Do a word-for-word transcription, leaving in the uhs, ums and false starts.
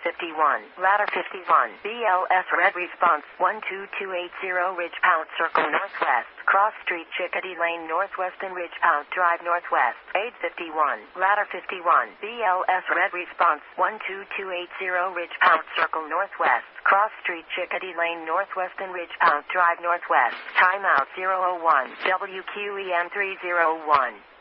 fifty-one, ladder fifty-one, B L S red response, one two two eight zero Ridge Pound Circle Northwest, Cross Street Chickadee Lane Northwest and Ridge Pound Drive Northwest, eight fifty-one, ladder fifty-one, B L S red response, one two two eight zero Ridge Pound Circle Northwest, Cross Street Chickadee Lane Northwest and Ridge Pound Drive Northwest, timeout zero oh one, W Q E M three oh one.